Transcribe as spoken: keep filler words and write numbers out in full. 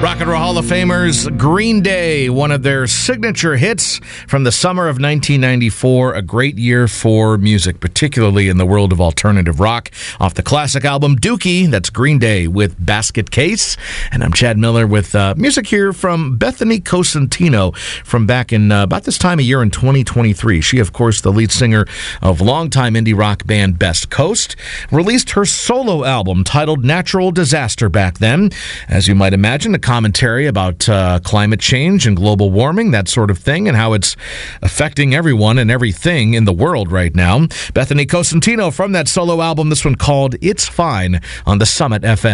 Rock and Roll Hall of Famers, Green Day, one of their signature hits from the summer of nineteen ninety-four, a great year for music, particularly in the world of alternative rock. Off the classic album Dookie, that's Green Day with Basket Case. And I'm Chad Miller with uh, music here from Bethany Cosentino from back in uh, about this time of year in twenty twenty-three. She, of course, the lead singer of longtime indie rock band Best Coast, released her solo album titled Natural Disaster back then. As you might imagine, a commentary about uh, climate change and global warming, that sort of thing, and how it's affecting everyone and everything in the world right now. Bethany Cosentino from that solo album, this one called It's Fine on the Summit F M.